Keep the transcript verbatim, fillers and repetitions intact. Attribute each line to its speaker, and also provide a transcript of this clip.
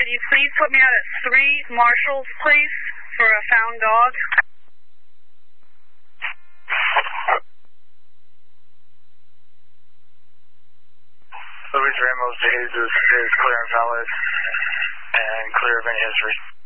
Speaker 1: Can you please put me out at three Marshall's Place for a found dog?
Speaker 2: Luis Ramos, Jesus is clear and valid and clear of any history.